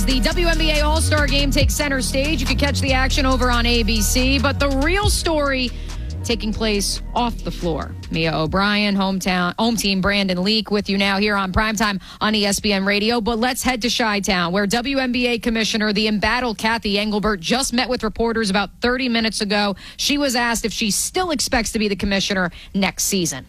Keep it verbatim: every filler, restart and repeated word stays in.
The W N B A All-Star Game takes center stage. You can catch the action over on A B C. But the real story taking place off the floor. Mia O'Brien, hometown, home team Brandon Leak with you now here on Primetime on E S P N Radio. But let's head to Chi-Town, where W N B A Commissioner, the embattled Cathy Engelbert, just met with reporters about thirty minutes ago. She was asked if she still expects to be the commissioner next season.